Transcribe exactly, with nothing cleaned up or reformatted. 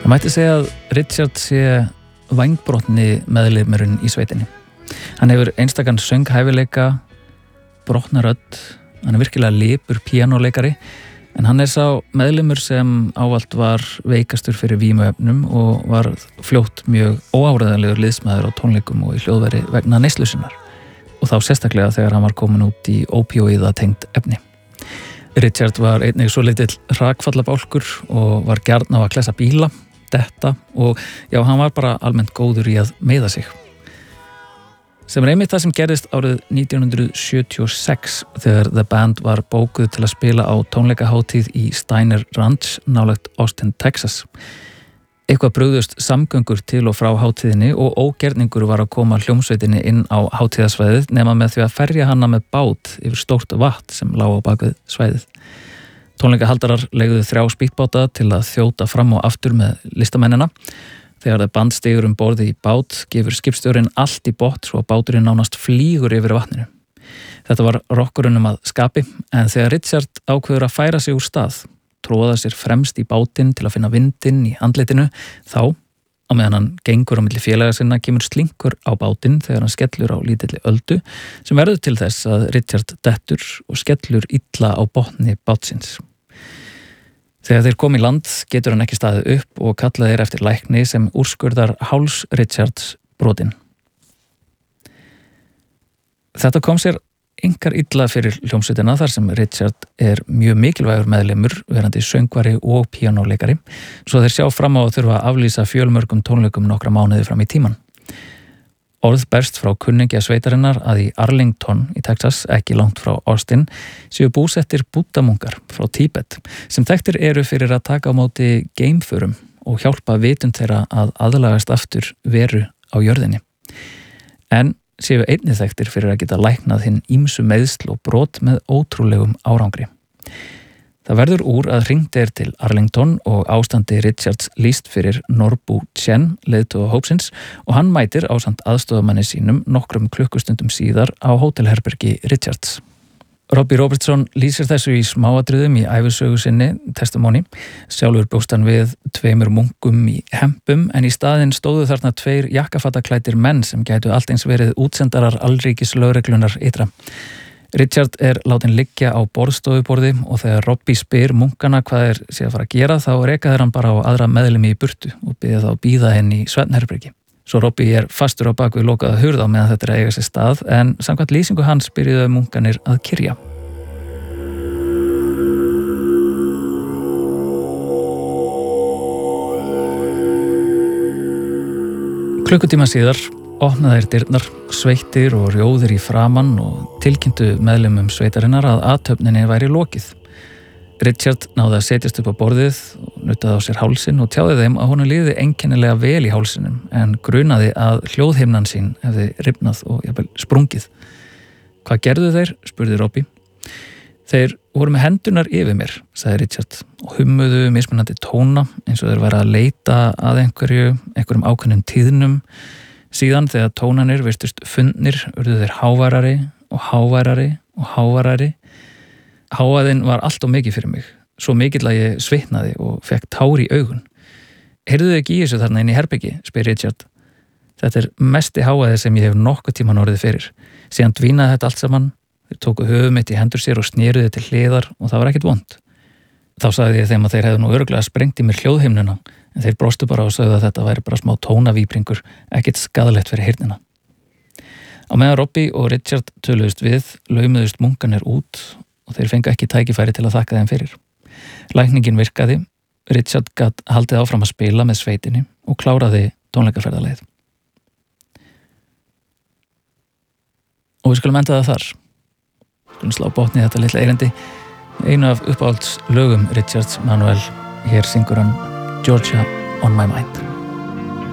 Það mætti segja að Richard sé vængbrotni meðlimurinn í sveitinni. Hann hefur einstakann sönghæfileika, brotna rödd, hann er virkilega lipur píanóleikari, en hann er sá meðlimur sem ávallt var veikastur fyrir vímuefnum og var fljótt mjög óáreiðanlegur liðsmaður á tónleikum og í hljóðveri vegna neyslu sinnar. Og þá sérstaklega þegar hann var komin út í ópíóíða tengt efni. Richard var einnig svo lítill hrakfallabálkur og var gjarn á að klessa bíla, detta og já, hann var bara almennt góður í að meiða sig. Sem er einmitt það sem gerðist árið nítján hundruð sjötíu og sex þegar The Band var bókuð til að spila á tónleikahátíð í Steiner Ranch nálægt Austin, Texas. Eitthvað brugðust samgöngur til og frá hátíðinni og ógerningur var að koma hljómsveitinni inn á hátíðasvæðið nema með því að ferja hana með bát yfir stórt vatn sem lá á bakvið svæðið. Tónleikahaldarar leigðu þrjá spýtbáta til að þjóta fram og aftur með listamennina. Þegar það band stigur um borði í bát gefur skipstjórinn allt í botn svo að báturinn nánast flýgur yfir vatninu. Þetta var rokkurinn um að skapi en þegar Richard ákveður að færa sig úr stað, tróða sér fremst í bátinn til að finna vindinn í andlitinu, þá, á meðan hann gengur á milli félaga sinna, kemur slinkur á bátinn þegar hann skellur á lítilli öldu sem verður til þess að Richard dettur og skellur illa á botni bátsins. Þegar þeir kom í land getur hann ekki staðið upp og kallaði þeir eftir lækni sem úrskurðar háls Richards brotinn. Þetta kom sér einkar illa fyrir hljómsveitina þar sem Richard er mjög mikilvægur meðlimur, verandi söngvari og píanóleikari, svo þeir sjá fram á að þurfa að aflýsa fjölmörgum tónleikum nokkra mánuði fram í tíman. Orð berst frá kunningja sveitarinnar að í Arlington í Texas, ekki langt frá Austin, séu búsettir búddamunkar frá Tíbet sem þekktir eru fyrir að taka á móti geimförum og hjálpa vitund þeirra að aðlagast aftur veru á jörðinni. En séu einnig þekktir fyrir að geta læknað hinn ýmsu meiðsl og brot með ótrúlegum árangri. Það verður úr að hringt er til Arlington og ástandi Richards lýst fyrir Norbu Chen, leiðtoga hópsins, og hann mætir ásamt aðstoðamanni sínum nokkrum klukkustundum síðar á hótelherbergi Richards. Robbie Robertson lýsir þessu í smáatriðum í ævisögu sinni, Testimony. Sjálfur bjóst hann við tveimur munkum í hempum, en í staðinn stóðu þarna tveir jakkafattaklæddir menn sem gætu allt eins verið útsendarar alríkis lögreglunar ytra. Richard er látin liggja á borðstofuborði og þegar Robbie spyr munkana hvað er sé að fara að gera þá reka þeir hann bara á aðra meðlimi í burtu og biðja þá að bíða henni í svefnherbergi. Svo Robbie er fastur á bakvið lokaða hurð á meðan þetta er að eiga sér stað en samkvæmt lýsingu hans byrjuðu munkanir að kyrja. Klukkutíma síðar opnaði þeir dyrnar, sveittir og rjóðir í framan og tilkynntu meðlimum sveitarinnar að athöfninni væri lokið. Richard náði að setjast upp á borðið og nuttaði á sér hálsinn og tjáði þeim að honum liði einkennilega vel í hálsinum en grunaði að hljóðhimnan sín hefði rifnað og jafnvel sprungið. Hvað gerðu þeir? Spurði Robbie. Þeir voru með hendunar yfir mér, sagði Richard og hummuðu mismunandi tóna eins og þeir væru að leita að einhverju, einhverjum ákveðnum tíðnum. Síðan þegar tónanir virtust fundnir urðu þeir háværari og háværari og háværari. Hávaðinn var allt of mikið fyrir mig, svo mikill að ég svitnaði og fekk tár í augun. Heyrðu þau ekki í þessu þarna inn í herbergi, spyr Richard. Þetta er mesti hávaði sem ég hef nokkuð tíman orðið fyrir. Síðan dvínaði þetta allt saman, þeir tóku höfuð mitt í hendur sér og snéruðu til hliðar og það var ekkert vont. Þá sagði ég þeim að þeir hefðu nú örugglega sprengt í mér hljóðhimnuna. En þeir brostu bara og sögðu að þetta væri bara smá tónavíbringur, ekkert skaðlegt fyrir heyrnina. Á meðan Robbie og Richard töluðust við, laumuðust munkanir út og þeir fengu ekki tækifæri til að þakka þeim fyrir. Lækningin virkaði, Richard gat haldið áfram að spila með sveitinni og kláraði tónleikaferðalagið. Og við skulum enda það þar. Við skulum slá botni þetta litla erindi. Einu af uppáhalds lögum Richards Manuel, hér syngur hann Georgia on my mind.